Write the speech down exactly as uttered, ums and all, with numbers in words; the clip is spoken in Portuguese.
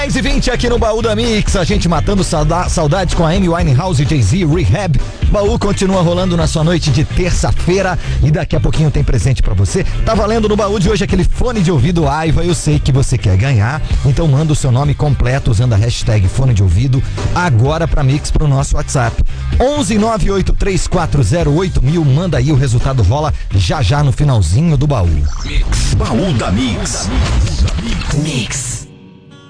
dez e vinte aqui no Baú da Mix, a gente matando sauda- saudades com a Amy Winehouse e Jay-Z, Rehab. Baú continua rolando na sua noite de terça-feira e daqui a pouquinho tem presente pra você. Tá valendo no baú de hoje aquele fone de ouvido Aiva, eu sei que você quer ganhar, então manda o seu nome completo usando a hashtag fone de ouvido agora pra Mix pro nosso WhatsApp. onze nove oito três quatro zero oito mil, manda aí, o resultado rola já já no finalzinho do baú. Mix, Baú da Mix. Mix.